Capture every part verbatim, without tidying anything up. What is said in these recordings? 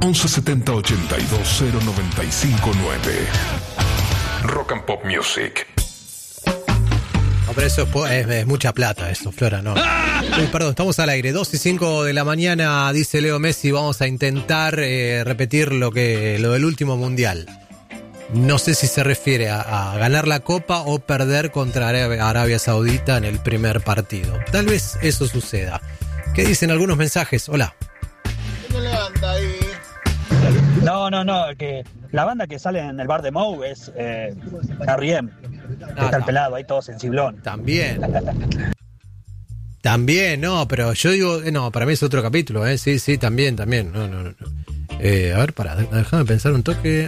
once setenta ochenta y dos cero noventa y cinco nueve. Rock and Pop Music. No, pero eso es, es mucha plata, eso, Flora, no. Uy, perdón, estamos al aire. dos y cinco de la mañana, dice Leo Messi, vamos a intentar eh, repetir lo que lo del último mundial. No sé si se refiere a, a ganar la Copa o perder contra Arabia, Arabia Saudita en el primer partido. Tal vez eso suceda. ¿Qué dicen algunos mensajes? Hola. ¿Qué levanta ahí? No, no, no, que la banda que sale en el bar de Mou es eh, R E M, que está el pelado ahí todo sensiblón. También. También, no, pero yo digo, no, para mí es otro capítulo, ¿eh? Sí, sí, también, también. No, no, no. Eh, a ver, pará, déjame pensar un toque.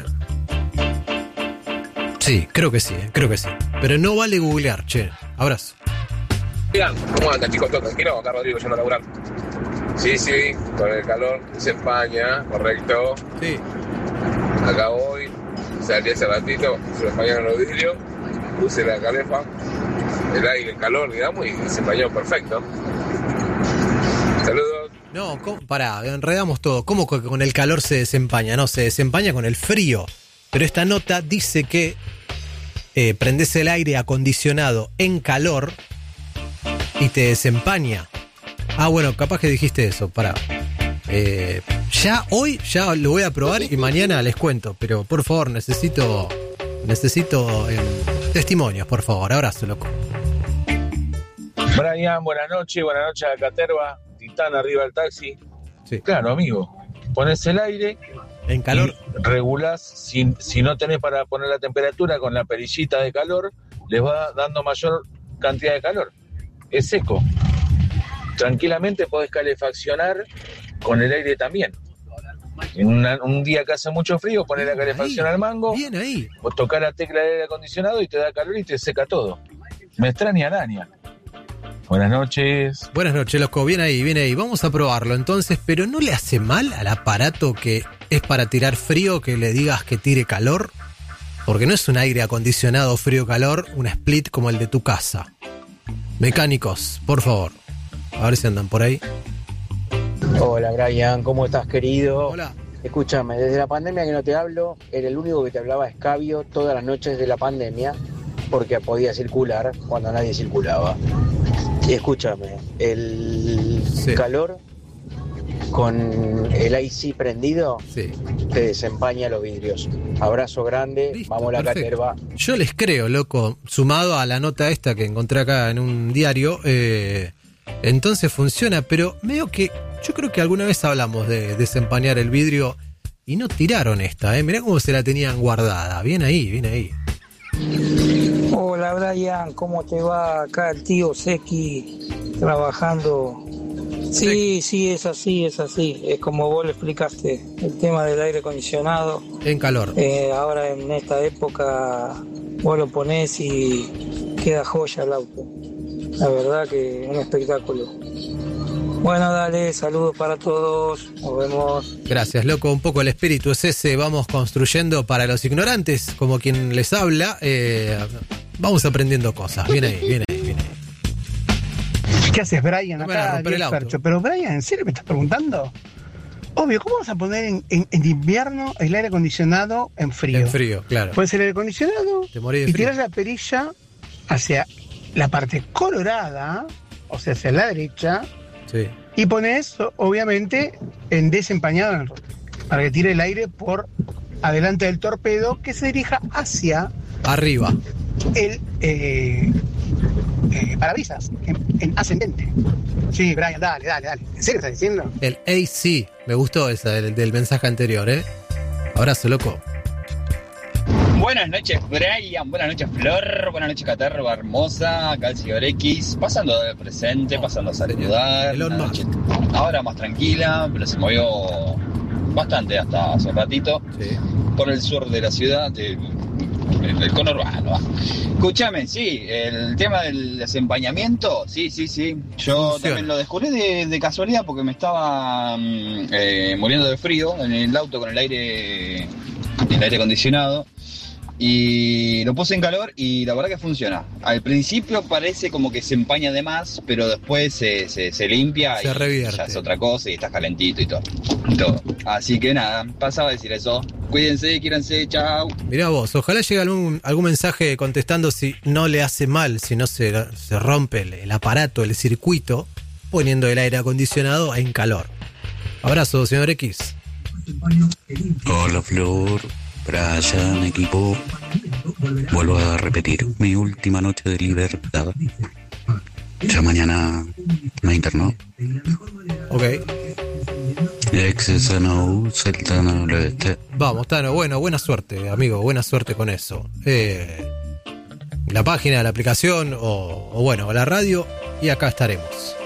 Sí, creo que sí, creo que sí. Pero no vale googlear, che. Abrazo. Digan, ¿cómo andan, chicos? ¿Todo tranquilo? Acá Rodrigo yendo a laburar. Sí, sí, con el calor se empaña, correcto. Sí. Acá voy, salí hace ratito, se me empañaron los vidrios, puse la calefa, el aire, el calor, digamos, y se empañó perfecto. Saludos. No, ¿cómo? Pará, enredamos todo. ¿Cómo que con el calor se desempaña? No, se desempaña con el frío. Pero esta nota dice que eh, prendés el aire acondicionado en calor y te desempaña. Ah, bueno, capaz que dijiste eso, pará. Eh, ya hoy, ya lo voy a probar y mañana les cuento. Pero por favor, necesito necesito eh, testimonios, por favor. Abrazo, loco. Brian, buenas noches, buenas noches a Caterva, Titán arriba del taxi. Sí. Claro, amigo, pones el aire en calor, regulás, si, si no tenés para poner la temperatura con la perillita de calor, les va dando mayor cantidad de calor. Es seco. Tranquilamente podés calefaccionar con el aire también. En una, un día que hace mucho frío, poner la calefacción ahí, al mango, bien ahí. O tocar la tecla de aire acondicionado y te da calor y te seca todo. Me extraña araña. Buenas noches. Buenas noches, loco. Bien ahí, bien ahí. Vamos a probarlo entonces, pero ¿no le hace mal al aparato que es para tirar frío que le digas que tire calor? Porque no es un aire acondicionado frío-calor, un split como el de tu casa. Mecánicos, por favor. A ver si andan por ahí. Hola, Brian, ¿cómo estás, querido? Hola. Escúchame, desde la pandemia que no te hablo, era el único que te hablaba escabio todas las noches de la pandemia, porque podía circular cuando nadie circulaba. Y escúchame, el sí. calor con el A C prendido sí. te desempaña los vidrios. Abrazo grande, listo, vamos a la Caterva. Yo les creo, loco, sumado a la nota esta que encontré acá en un diario, eh, entonces funciona, pero veo que yo creo que alguna vez hablamos de desempañar el vidrio y no tiraron esta, ¿eh? Mirá cómo se la tenían guardada, bien ahí, bien ahí. Hola Brian, ¿cómo te va? Acá el tío Seki trabajando. Sí, sí, es así, es así. Es como vos le explicaste, el tema del aire acondicionado. En calor. Eh, ahora en esta época vos lo ponés y queda joya el auto. La verdad que un espectáculo. Bueno, dale, saludos para todos, nos vemos. Gracias, loco, un poco el espíritu es ese, vamos construyendo para los ignorantes, como quien les habla, eh, vamos aprendiendo cosas, viene ahí, viene ahí, viene ahí. ¿Qué haces, Brian? No acá, el Percho. Pero Brian, ¿en serio me estás preguntando? Obvio, ¿cómo vas a poner en, en, en invierno el aire acondicionado en frío? En frío, claro. Puedes el aire acondicionado Te morí de y frío. tiras la perilla hacia la parte colorada, o sea, hacia la derecha. Sí. Y pones, obviamente, en desempañado para que tire el aire por adelante del torpedo que se dirija hacia arriba. El eh, eh, parabrisas, en, en ascendente. Sí, Brian, dale, dale, dale. ¿En serio estás diciendo? El A C, me gustó esa del, del mensaje anterior, ¿eh? Abrazo, loco. Buenas noches, Brian. Buenas noches, Flor. Buenas noches, Caterva hermosa. Acá el señor X. Pasando de presente, pasando a saludar. Una noche ahora más tranquila, pero se movió bastante hasta hace un ratito. Sí. Por el sur de la ciudad, de, del conurbano. Escúchame, sí, el tema del desempañamiento, sí, sí, sí. Yo Funciona. también lo descubrí de, de casualidad porque me estaba eh, muriendo de frío en el auto con el aire, el aire acondicionado. y lo puse en calor y la verdad que funciona. Al principio parece como que se empaña de más, pero después se, se, se limpia Se y revierte. ya es otra cosa y estás calentito y todo, y todo. Así que nada, pasaba a decir eso. Cuídense, quiéranse, chao. Mirá vos, ojalá llegue algún, algún mensaje contestando si no le hace mal, si no se, se rompe el, el aparato, el circuito, poniendo el aire acondicionado en calor. Abrazo, señor X. Hola Flor, Brian, equipo. Vuelvo a repetir, mi última noche de libertad. Ya mañana me internó. Ok. Ex no, Celtano, este. Vamos, Tano, bueno, buena suerte, amigo, buena suerte con eso. Eh, la página, la aplicación o, o bueno, la radio y acá estaremos.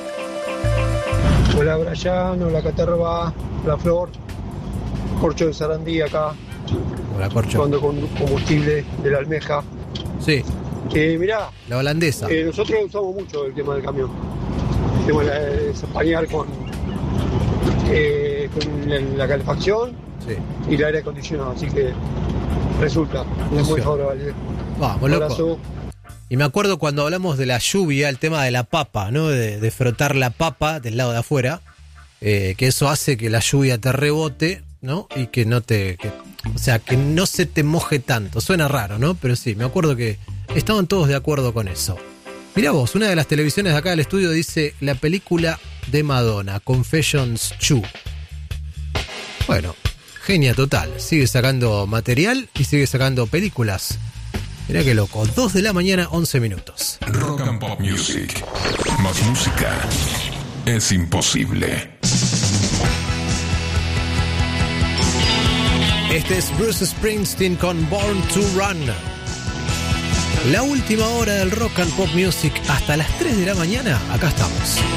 Hola Brian, hola Caterva, hola Flor, Corcho de Sarandí acá. Hola, Corcho. Cuando con combustible de la almeja. Sí. Eh, mirá. La holandesa. Eh, nosotros usamos mucho el tema del camión. El tema de desempañar con, eh, con la, la calefacción sí. y el aire acondicionado, así que resulta. Es muy favorable. Vamos, loco. Y me acuerdo cuando hablamos de la lluvia, el tema de la papa, ¿no? De, de frotar la papa del lado de afuera, eh, que eso hace que la lluvia te rebote, ¿no? Y que no te... Que, o sea, que no se te moje tanto. Suena raro, ¿no? Pero sí, me acuerdo que estaban todos de acuerdo con eso. Mirá vos, una de las televisiones de acá del estudio dice la película de Madonna, Confessions dos. Bueno, genia total. Sigue sacando material y sigue sacando películas. Mirá qué loco. dos de la mañana, once minutos. Rock and Pop Music. Más música es imposible. Este es Bruce Springsteen con Born to Run. La última hora del Rock and Pop Music hasta las tres de la mañana. Acá estamos.